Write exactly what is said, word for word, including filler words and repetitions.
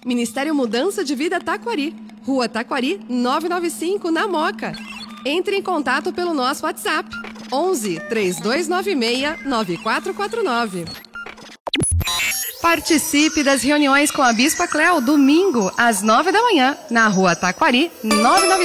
Ministério Mudança de Vida Taquari, Rua Taquari, novecentos e noventa e cinco, na Moca. Entre em contato pelo nosso WhatsApp, onze, três dois nove seis, nove quatro quatro nove. Participe das reuniões com a Bispa Cléo, domingo, às nove da manhã, na Rua Taquari, novecentos e noventa e cinco.